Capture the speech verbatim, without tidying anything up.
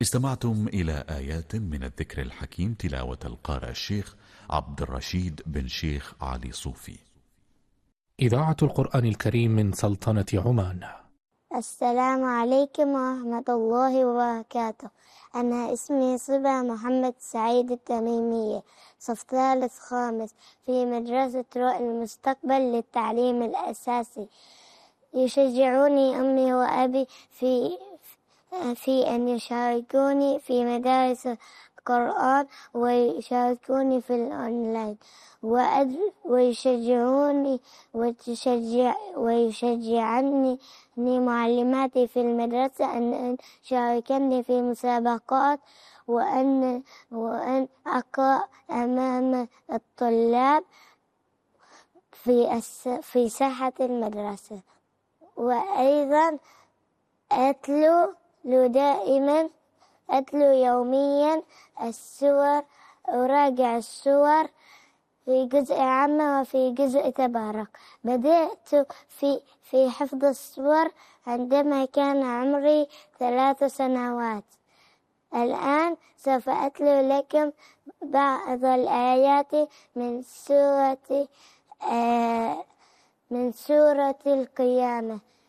استمعتم إلى آيات من الذكر الحكيم، تلاوة القارئ الشيخ عبد الرشيد بن شيخ علي صوفي. إذاعة القرآن الكريم من سلطنة عمان. السلام عليكم ورحمة الله وبركاته. أنا اسمي صبا محمد سعيد التميمية، صف ثالث خامس في مدرسة رؤى المستقبل للتعليم الأساسي. يشجعوني أمي وأبي في في أن يشاركوني في مدارس القرآن ويشاركوني في الأونلاين، ويشجعوني وتشجع ويشجعني معلماتي في المدرسة أن شاركني في مسابقات وأن وأن أقرأ أمام الطلاب في في ساحة المدرسة. وأيضا أتلو دائما أتلو يوميا السور، أراجع السور في جزء عامة وفي جزء تبارك. بدأت في في حفظ السور عندما كان عمري ثلاث سنوات. الآن سوف أتلو لكم بعض الآيات من سورة آه من سورة القيامة.